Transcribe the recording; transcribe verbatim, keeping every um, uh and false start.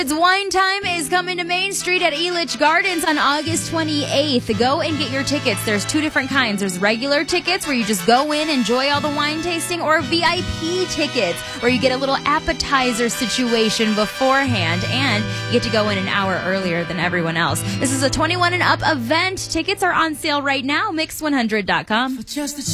It's Wine Time is coming to Main Street at Elitch Gardens on August twenty-eighth. Go and get your tickets. There's two different kinds. There's regular tickets where you just go in, enjoy all the wine tasting, or V I P tickets where you get a little appetizer situation beforehand and you get to go in an hour earlier than everyone else. This is a twenty-one and up event. Tickets are on sale right now. mix one hundred dot com.